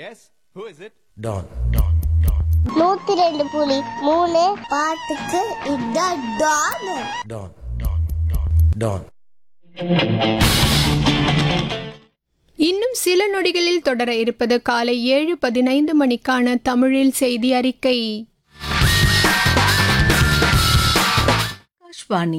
Yes, who is it? Don. 102.3 பாட்டுக்கு இதான் Don. Don. Don. இன்னும் சில நொடிகளில் தொடர இருப்பது காலை 7:15 மணிக்கான தமிழில் செய்தி அறிக்கை. ஆகாஷ்வாணி.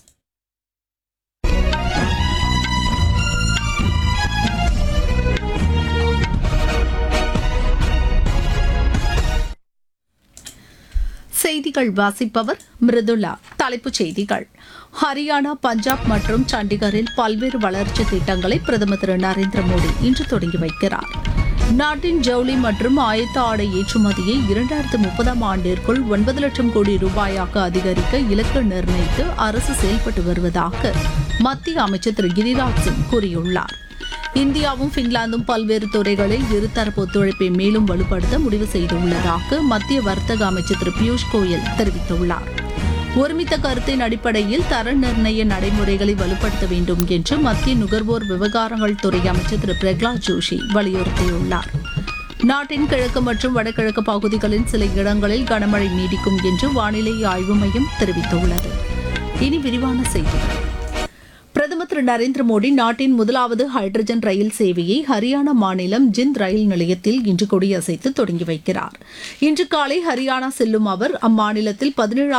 செய்திகள் வாசிப்பவர் மிருதுளா. தலைப்புச் செய்திகள்: ஹரியானா, பஞ்சாப் மற்றும் சண்டிகரில் பல்வேறு வளர்ச்சி திட்டங்களை பிரதமர் திரு நரேந்திர மோடி இன்று தொடங்கி வைக்கிறார். நாட்டின் ஜவுளி மற்றும் ஆயத்த ஆடை ஏற்றுமதியை 2030ஆம் ஆண்டிற்குள் 9 லட்சம் கோடி ரூபாயாக அதிகரிக்க இலக்கு நிர்ணயித்து அரசு செயல்பட்டு வருவதாக மத்திய அமைச்சர் திரு கிரிராஜ் சிங் கூறியுள்ளார். இந்தியாவும் பின்லாந்தும் பல்வேறு துறைகளில் இருதரப்பு ஒத்துழைப்பை மேலும் வலுப்படுத்த முடிவு செய்துள்ளதாக மத்திய வர்த்தக அமைச்சர் திரு பியூஷ் கோயல் தெரிவித்துள்ளார். ஒருமித்த கருத்தின் அடிப்படையில் தர நிர்ணய நடைமுறைகளை வலுப்படுத்த வேண்டும் என்று மத்திய நுகர்வோர் விவகாரங்கள் துறை அமைச்சர் திரு பிரகலாத் ஜோஷி வலியுறுத்தியுள்ளார். நாட்டின் கிழக்கு மற்றும் வடகிழக்கு பகுதிகளின் சில இடங்களில் கனமழை நீடிக்கும் என்று வானிலை ஆய்வு மையம் தெரிவித்துள்ளது. இனி விரிவான செய்திகள். பிரதமர் திரு நரேந்திர மோடி நாட்டின் முதலாவது ஹைட்ரஜன் ரயில் சேவையை ஹரியானா மாநிலம் ஜிந்த் ரயில் நிலையத்தில் இன்று கொடியசைத்து தொடங்கி வைக்கிறார். இன்று காலை ஹரியானா செல்லும் அவர் அம்மாநிலத்தில்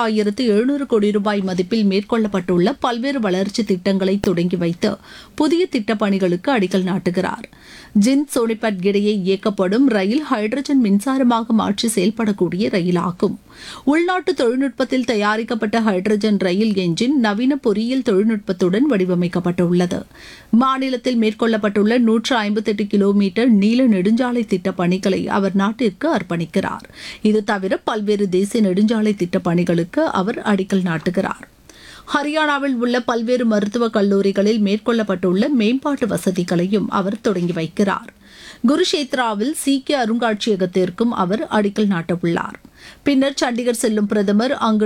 17,700 கோடி ரூபாய் மதிப்பில் மேற்கொள்ளப்பட்டுள்ள பல்வேறு வளர்ச்சி திட்டங்களை தொடங்கி வைத்து புதிய திட்டப்பணிகளுக்கு அடிக்கல் நாட்டுகிறார். ஜிந்த் சோனிபட் இடையே இயக்கப்படும் ரயில் ஹைட்ரஜன் மின்சாரமாக மாற்றி செயல்படக்கூடிய ரயிலாகும். உள்நாட்டு தொழில்நுட்பத்தில் தயாரிக்கப்பட்ட ஹைட்ரஜன் ரயில் என்ஜின் நவீன பொறியியல் தொழில்நுட்பத்துடன் வடிவமைக்கப்பட்டுள்ளது. மாநிலத்தில் மேற்கொள்ளப்பட்டுள்ள 158 கிலோமீட்டர் நீள நெடுஞ்சாலை திட்டப் பணிகளை அவர் நாட்டிற்கு அர்ப்பணிக்கிறார். இது தவிர பல்வேறு தேசிய நெடுஞ்சாலை திட்டப் பணிகளுக்கு அவர் அடிக்கல் நாட்டுகிறார். ஹரியானாவில் உள்ள பல்வேறு மருத்துவக் கல்லூரிகளில் மேற்கொள்ளப்பட்டுள்ள மேம்பாட்டு வசதிகளையும் அவர் தொடங்கி வைக்கிறார். குருஷேத்ராவில் சீக்கிய அருங்காட்சியகத்திற்கும் அவர் அடிக்கல் நாட்டவுள்ளார். பின்னர் சண்டிகர் செல்லும் பிரதமர் அங்கு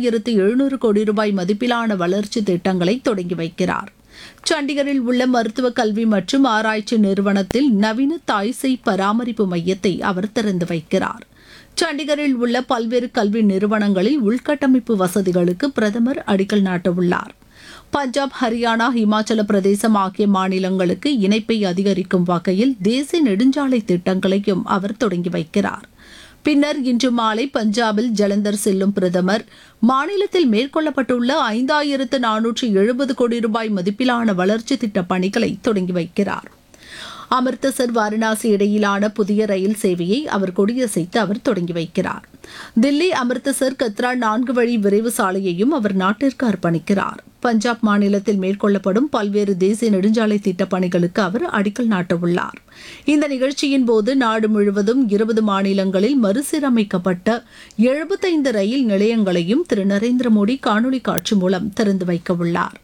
4,700 கோடி ரூபாய் மதிப்பிலான வளர்ச்சி திட்டங்களை தொடங்கி வைக்கிறார். சண்டிகரில் உள்ள மருத்துவ கல்வி மற்றும் ஆராய்ச்சி நிறுவனத்தில் நவீன தாய்சேய் பராமரிப்பு மையத்தை அவர் திறந்து வைக்கிறார். சண்டிகரில் உள்ள பல்வேறு கல்வி நிறுவனங்களில் உள்கட்டமைப்பு வசதிகளுக்கு பிரதமர் அடிக்கல் நாட்டவுள்ளார். பஞ்சாப், ஹரியானா, இமாச்சல பிரதேசம் ஆகிய மாநிலங்களுக்கு இணைப்பை அதிகரிக்கும் வகையில் தேசிய நெடுஞ்சாலை திட்டங்களையும் அவர் தொடங்கி வைக்கிறார். பின்னர் இன்று மாலை பஞ்சாபில் ஜலந்தர் செல்லும் பிரதமர் மாநிலத்தில் மேற்கொள்ளப்பட்டுள்ள 5,470 கோடி ரூபாய் மதிப்பிலான வளர்ச்சி திட்டப் பணிகளை தொடங்கி வைக்கிறார். அமிர்தசர், வாரணாசி இடையிலான புதிய ரயில் சேவையை அவர் கொடியசைத்து அவர் தொடங்கி வைக்கிறார். தில்லி அமிர்தசர் கத்ரா 4 வழி விரைவு சாலையையும் அவர் நாட்டிற்கு அர்ப்பணிக்கிறார். பஞ்சாப் மாநிலத்தில் மேற்கொள்ளப்படும் பல்வேறு தேசிய நெடுஞ்சாலை திட்டப் பணிகளுக்கு அவர் அடிக்கல் நாட்டவுள்ளார். இந்த நிகழ்ச்சியின் போது நாடு முழுவதும் 20 மாநிலங்களில் மறுசீரமைக்கப்பட்ட 75 ரயில் நிலையங்களையும் திரு நரேந்திர மோடி காணொலி காட்சி மூலம் திறந்து வைக்கவுள்ளார்.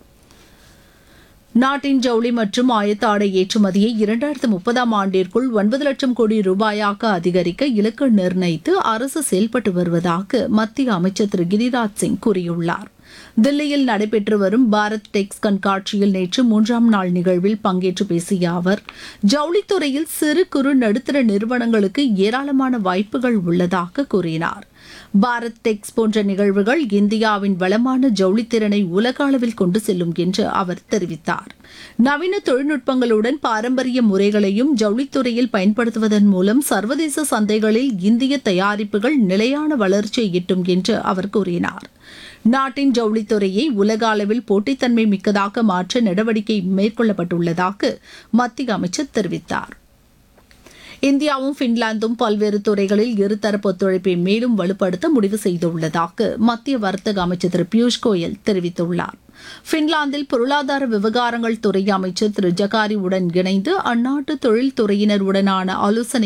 நாட்டின் ஜவுளி மற்றும் ஆயத்த ஆடை ஏற்றுமதியை 2030ஆம் ஆண்டிற்குள் 9 லட்சம் கோடி ரூபாயாக அதிகரிக்க இலக்கு நிர்ணயித்து அரசு செயல்பட்டு வருவதாக மத்திய அமைச்சர் திரு கிரிராஜ் சிங் கூறியுள்ளார். தில்லியில் நடைபெற்று வரும் பாரத் டெக்ஸ் கண்காட்சியில் நேற்று 3ஆம் நாள் நிகழ்வில் பங்கேற்று பேசிய அவர், ஜவுளித்துறையில் சிறு குறு நடுத்தர நிறுவனங்களுக்கு ஏராளமான வாய்ப்புகள் உள்ளதாக கூறினார். பாரத் டெக்ஸ் போன்ற நிகழ்வுகள் இந்தியாவின் வளமான ஜவுளித்திறனை உலக அளவில் கொண்டு செல்லும் என்று அவர் தெரிவித்தார். நவீன தொழில்நுட்பங்களுடன் பாரம்பரிய முறைகளையும் ஜவுளித்துறையில் பயன்படுத்துவதன் மூலம் சர்வதேச சந்தைகளில் இந்திய தயாரிப்புகள் நிலையான வளர்ச்சியை எட்டும் என்று அவர் கூறினார். நாட்டின் ஜவுளித்துறையை உலக அளவில் போட்டித்தன்மை மிக்கதாக மாற்ற நடவடிக்கை மேற்கொள்ளப்பட்டுள்ளதாக மத்திய அமைச்சர் தெரிவித்தார். இந்தியாவும் பின்லாந்தும் பல்வேறு துறைகளில் இருதரப்பு ஒத்துழைப்பை மேலும் வலுப்படுத்த முடிவு செய்துள்ளதாக மத்திய வர்த்தக அமைச்சர் திரு பியூஷ் கோயல் தெரிவித்துள்ளார். பின்லாந்தில் பொருளாதார விவகாரங்கள் துறை அமைச்சர் திரு ஜகாரி உடன் இணைந்து அந்நாட்டு தொழில்துறையினருடனான ஆலோசனை